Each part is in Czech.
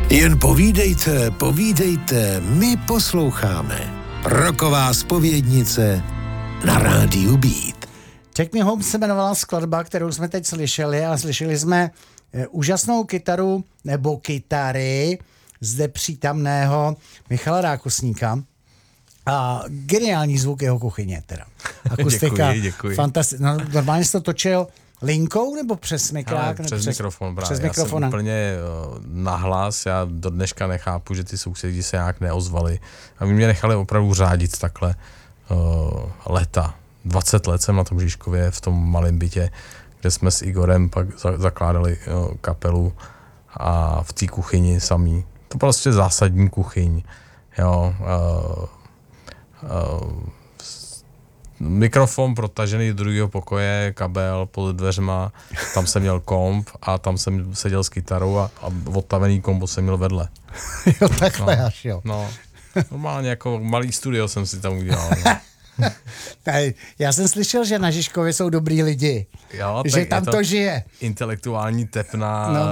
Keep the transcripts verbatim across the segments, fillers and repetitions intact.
Jen povídejte, povídejte, my posloucháme. Rocková zpovědnice na rádiu Beat. Take Me Home se jmenovala skladba, kterou jsme teď slyšeli a slyšeli jsme e, úžasnou kytaru nebo kytary zde přítomného Michala Rákosníka a geniální zvuk jeho kuchyně teda. Akustika. Děkuji, děkuji. Fantasti- no, normálně jsi to točil linkou nebo přes mikrák? Přes, přes mikrofon právě. Přes já mikrofon. jsem úplně uh, nahlas, já do dneška nechápu, že ty sousedi se nějak neozvali. A my mě nechali opravdu řádit takhle uh, leta. dvacet let jsem na tom Žižkově v tom malém bytě, kde jsme s Igorem pak za- zakládali uh, kapelu a v té kuchyni samý. To prostě zásadní kuchyň. Jo, uh, uh, mikrofon protažený do druhého pokoje, kabel pod dveřma, tam jsem měl komp a tam jsem seděl s kytarou a, a odtavený kombo jsem měl vedle. Jo, takhle no, až jo. No, normálně jako malý studio jsem si tam udělal. No. Tady, já jsem slyšel, že na Žižkově jsou dobrý lidi. Jo, že tam to, to žije. Intelektuální tepna no.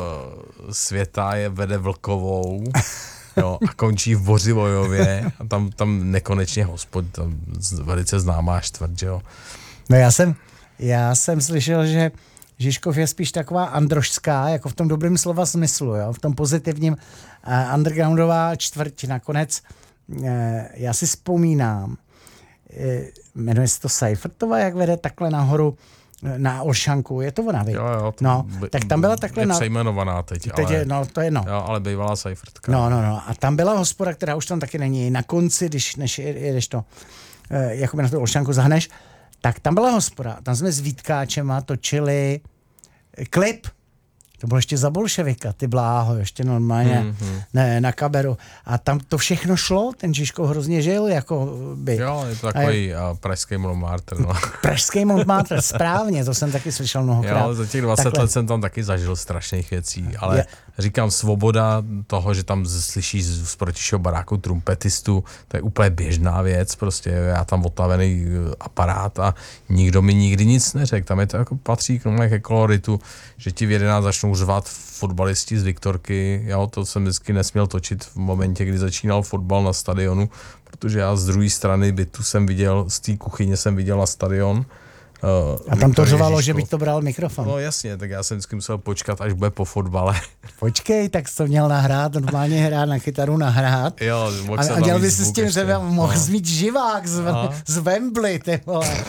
uh, světa je vede Vlkovou. Jo, a končí v Bořivojově a tam, tam nekonečně hospod, tam velice známá čtvrt, jo. No já jsem, já jsem slyšel, že Žižkov je spíš taková androšská, jako v tom dobrém slova smyslu, jo, v tom pozitivním uh, undergroundová čtvrť. Nakonec uh, já si vzpomínám, uh, jmenuje se to Seifertova, jak vede takhle nahoru na Olšanku, je to ona, vy? Jo, jo. To no, by, tak tam byla takhle... Je na... přejmenovaná teď, teď ale... Je, no, to je no. Jo, ale bývalá Seifertka. No, no, no. A tam byla hospoda, která už tam taky není. Na konci, když než jedeš to, eh, jakoby na tu Olšanku zahneš, tak tam byla hospoda. Tam jsme s Vítkáčema točili klip. To bylo ještě za bolševika, ty bláho, ještě normálně mm-hmm. ne, na kaberu. A tam to všechno šlo, ten Žižkov hrozně žil, jako by. Jo, je to takový je... pražský Montmartre, no. Pražský Montmartre, správně, to jsem taky slyšel mnohokrát. Jo, za těch dvacet Takhle. let jsem tam taky zažil strašných věcí, ale je... říkám, svoboda toho, že tam slyšíš z protišeho baráku trumpetistu, to je úplně běžná věc, prostě já tam otavený aparát a nikdo mi nikdy nic neřekl, tam je to jako patří ke koloritu, že ti v jedenáct začnou řvat fotbalisti z Viktorky, jo, to jsem vždycky nesměl točit v momentě, kdy začínal fotbal na stadionu, protože já z druhé strany bytu jsem viděl, z té kuchyně jsem viděl na stadion. Uh, a tam to řvalo, že bych to bral mikrofon. No jasně, tak já jsem vždycky musel počkat, až bude po fotbale. Počkej, tak jsi to měl nahrát, normálně hrát na kytaru nahrát. Jo, a, a dělal bys si s tím, že mohl no. mít živák z, z Wembley, ty vole.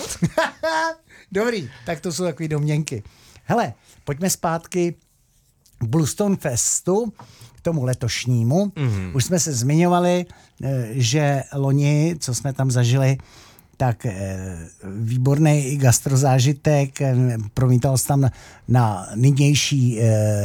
Dobrý, tak to jsou takový domněnky. Hele, pojďme zpátky k Bluestone Festu, k tomu letošnímu. Mm-hmm. Už jsme se zmiňovali, že loni, co jsme tam zažili, tak výborný i gastrozážitek, promítal se tam na, na nynější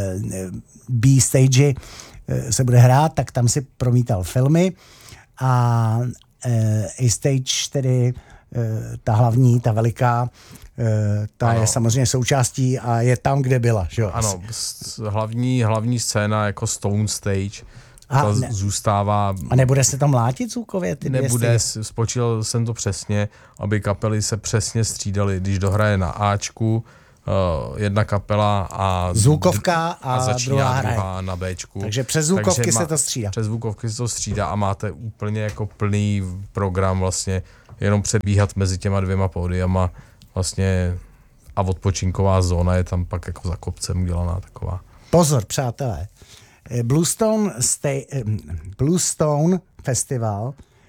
B stage se bude hrát, tak tam si promítal filmy a A stage, tedy ta hlavní, ta veliká, ta ano. je samozřejmě součástí a je tam, kde byla. Že jo? Ano, hlavní, hlavní scéna jako Stone Stage, a, ta ne. zůstává... A nebude se tam látit zvukově? Ty nebude, spočítal jsem to přesně, aby kapely se přesně střídaly, když dohraje na Ačku, uh, jedna kapela a... Zvukovka a, a začíná druhá, druhá na Bčku. Takže přes zvukovky Takže se to střídá. Přes zvukovky se to střídá a máte úplně jako plný program vlastně, jenom přebíhat mezi těma dvěma pódiama vlastně a odpočinková zóna je tam pak jako za kopcem udělaná taková. Pozor, přátelé. Bluestone, Stay, Bluestone Festival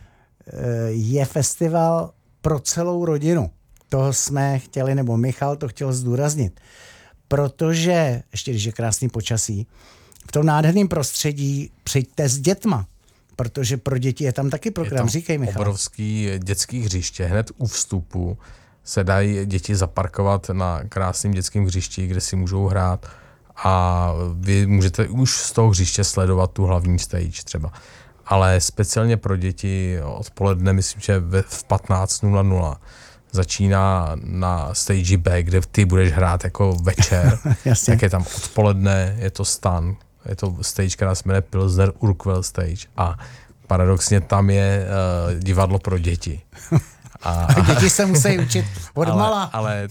je festival pro celou rodinu. To jsme chtěli, nebo Michal to chtěl zdůraznit. Protože, ještě když je krásný počasí, v tom nádherném prostředí přijďte s dětma. Protože pro děti je tam taky program. Říkej, Michal. Obrovský dětský hřiště. Hned u vstupu se dají děti zaparkovat na krásném dětském hřišti, kde si můžou hrát. A vy můžete už z toho hřiště sledovat tu hlavní stage třeba. Ale speciálně pro děti odpoledne, myslím, že v patnáct nula nula začíná na stage B, kde ty budeš hrát jako večer. Tak je tam odpoledne, je to stan, je to stage, která se jmenuje Pilsner Urquell Stage a paradoxně tam je uh, divadlo pro děti. A, děti se musí učit od ale, mala. Ale,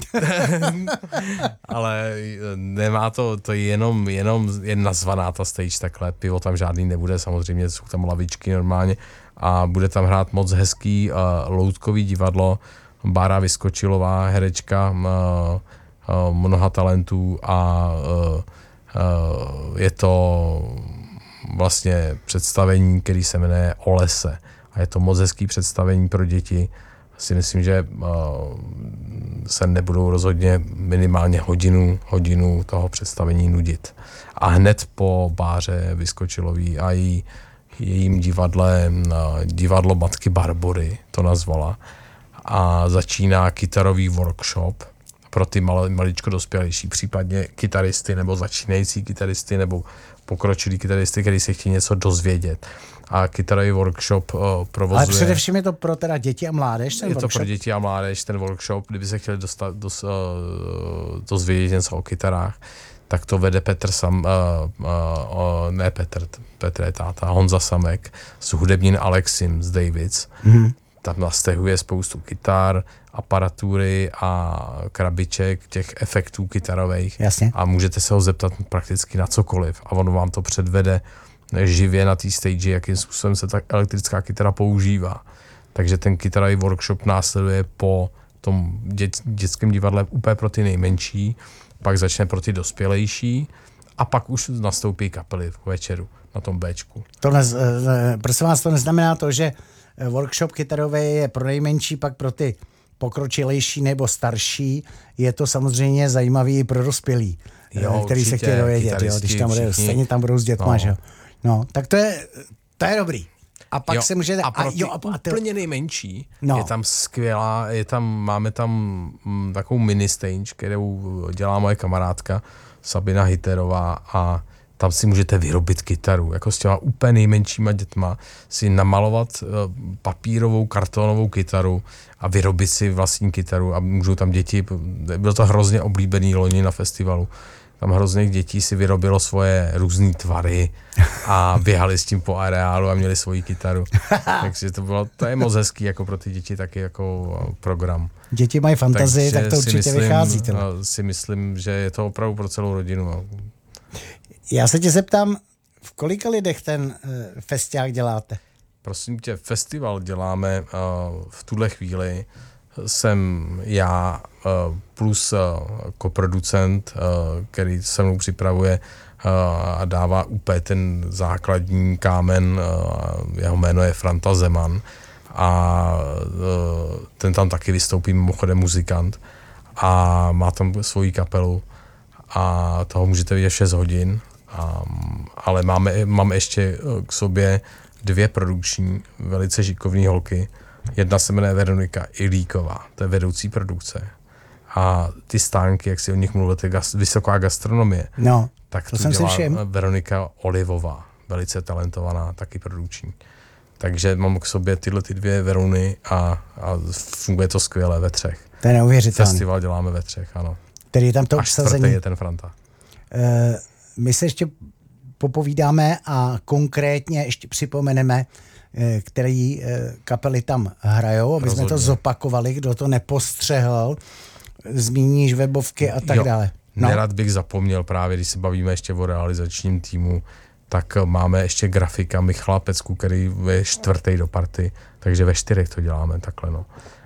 ale nemá to, to je jenom, jenom je nazvaná ta stage takhle, pivo tam žádný nebude, samozřejmě jsou tam lavičky normálně a bude tam hrát moc hezký uh, loutkový divadlo, Bára Vyskočilová, herečka, uh, uh, mnoha talentů a uh, uh, je to vlastně představení, který se jmenuje O lese a je to moc hezký představení pro děti. Si myslím, že uh, se nebudou rozhodně minimálně hodinu, hodinu toho představení nudit. A hned po Báře Vyskočilový a její, jejím divadle, uh, divadlo Matky Barbory to nazvala, a začíná kytarový workshop pro ty mal, maličko dospělejší, případně kytaristy nebo začínající kytaristy nebo pokročilí kytaristy, kteří se chtějí něco dozvědět. A kytarový workshop uh, provozuje... Ale především je to pro teda děti a mládež, ten Je workshop? to pro děti a mládež, ten workshop, kdyby se chtěli dostat, dos, uh, dozvědět něco o kytarách, tak to vede Petr Sam, uh, uh, uh, ne Petr, Petr je táta, Honza Samek s hudebním Alexim z Davids. Mm-hmm. Tam nastehuje spoustu kytar, aparatury a krabiček, těch efektů kytarových. Jasně. A můžete se ho zeptat prakticky na cokoliv. A on vám to předvede živě na té stage, jakým způsobem se ta elektrická kytara používá. Takže ten kytarový workshop následuje po tom dět, dětském divadle úplně pro ty nejmenší, pak začne pro ty dospělejší a pak už nastoupí kapely v večeru na tom Bčku. To ne, prosím vás, to neznamená to, že workshop kytarový je pro nejmenší, pak pro ty pokročilejší nebo starší. Je to samozřejmě zajímavý i pro dospělý, jo, který určitě, se chtějí dovědět, jo, když tam bude, stejně tam budou s dětma, no. Že jo. No, tak to je, to je dobrý. A pak jo, se můžete... A pro ty a, jo, a ty, úplně nejmenší no. je tam skvělá, je tam, máme tam m, takovou mini stage, kterou dělá moje kamarádka Sabina Hiterová a tam si můžete vyrobit kytaru, jako s těma úplně nejmenšíma dětma, si namalovat uh, papírovou, kartonovou kytaru a vyrobit si vlastní kytaru a můžou tam děti, bylo to hrozně oblíbený loni na festivalu, tam hrozně dětí si vyrobilo svoje různé tvary a běhali s tím po areálu a měli svoji kytaru. Takže to bylo, to je moc hezký jako pro ty děti taky jako program. Děti mají fantazii, tak to určitě myslím, vychází. Teda. si myslím, že je to opravdu pro celou rodinu. Já se tě zeptám, v kolika lidech ten uh, festiák děláte? Prosím tě, festival děláme uh, v tuhle chvíli. Jsem já uh, plus uh, koproducent, uh, který se mnou připravuje uh, a dává úplně ten základní kámen. Uh, jeho jméno je Franta Zeman a uh, ten tam taky vystoupí, mimochodem muzikant a má tam svoji kapelu a toho můžete vidět šest hodin. Um, ale máme, máme ještě k sobě dvě produkční, velice šikovné holky. Jedna se jmenuje Veronika Ilíková, to je vedoucí produkce. A ty stánky, jak si o nich mluvíte, gas, vysoká gastronomie, no, tak to tu jsem dělá si všim. Veronika Olivová, velice talentovaná, taky produkční. Takže mám k sobě tyhle ty dvě Veruny a, a funguje to skvěle ve třech. To je neuvěřitelné. Festival děláme ve třech, ano. Který je tam to Až obsazení. čtvrtý je ten Franta. Uh, my se ještě popovídáme a konkrétně ještě připomeneme, který kapely tam hrajou, aby Rozhodně. jsme to zopakovali, kdo to nepostřehl, zmíníš webovky a tak jo, dále. No. Nerad bych zapomněl právě, když se bavíme ještě o realizačním týmu, tak máme ještě grafika Michala Pecku, který je čtvrtý do party, takže ve čtyřech to děláme takhle, no.